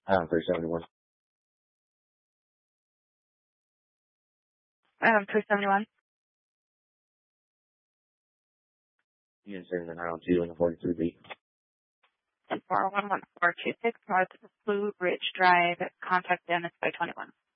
371. 371. Units in the 902 and the 43B. 411-426 North Blue Ridge Drive. Contact Dennis by 21.